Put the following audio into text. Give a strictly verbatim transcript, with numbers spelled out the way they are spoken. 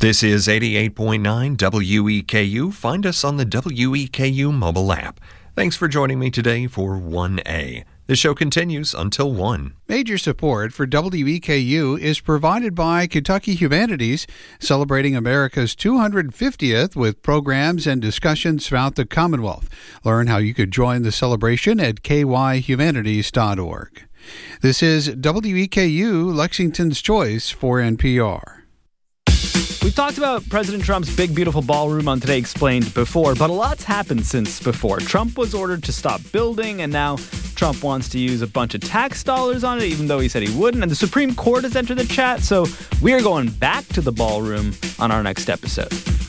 This is eighty-eight point nine W E K U. Find us on the W E K U mobile app. Thanks for joining me today for one A. The show continues until one. Major support for W E K U is provided by Kentucky Humanities, celebrating America's two hundred fiftieth with programs and discussions throughout the Commonwealth. Learn how you could join the celebration at k y humanities dot org. This is W E K U, Lexington's Choice for N P R. We've talked about President Trump's big, beautiful ballroom on Today Explained before, but a lot's happened since before. Trump was ordered to stop building, and now Trump wants to use a bunch of tax dollars on it, even though he said he wouldn't. And the Supreme Court has entered the chat, so we are going back to the ballroom on our next episode.